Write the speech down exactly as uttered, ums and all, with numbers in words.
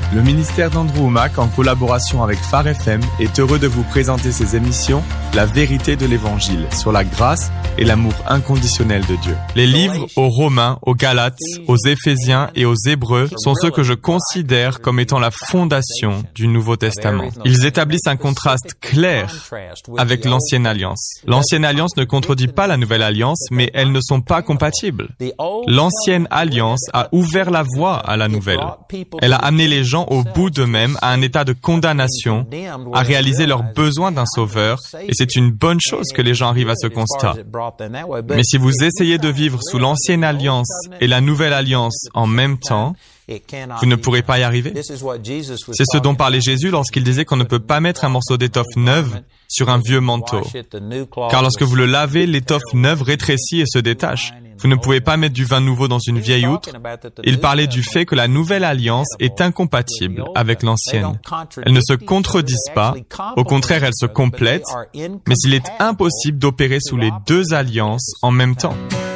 Le ministère d'Andrew Wommack, en collaboration avec Phare F M, est heureux de vous présenter ses émissions « La vérité de l'Évangile » sur la grâce et l'amour inconditionnel de Dieu. Les livres aux Romains, aux Galates, aux Éphésiens et aux Hébreux sont ceux que je considère comme étant la fondation du Nouveau Testament. Ils établissent un contraste clair avec l'Ancienne Alliance. L'Ancienne Alliance ne contredit pas la Nouvelle Alliance, mais elles ne sont pas compatibles. L'Ancienne Alliance a ouvert la voie à la Nouvelle. Elle a amené les gens au bout d'eux-mêmes à un état de condamnation, à réaliser leur besoin d'un sauveur, et c'est une bonne chose que les gens arrivent à ce constat. Mais si vous essayez de vivre sous l'Ancienne Alliance et la Nouvelle Alliance en même temps, vous ne pourrez pas y arriver. C'est ce dont parlait Jésus lorsqu'il disait qu'on ne peut pas mettre un morceau d'étoffe neuve sur un vieux manteau. Car lorsque vous le lavez, l'étoffe neuve rétrécit et se détache. Vous ne pouvez pas mettre du vin nouveau dans une vieille outre. Il parlait du fait que la nouvelle alliance est incompatible avec l'ancienne. Elles ne se contredisent pas, au contraire, elles se complètent, mais il est impossible d'opérer sous les deux alliances en même temps.